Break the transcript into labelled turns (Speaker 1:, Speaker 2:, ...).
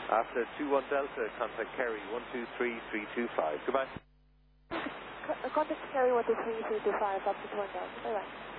Speaker 1: After 21 Delta, contact Kerry 123325. Goodbye.
Speaker 2: Contact Kerry 123325 up to 21 Delta. Bye-bye.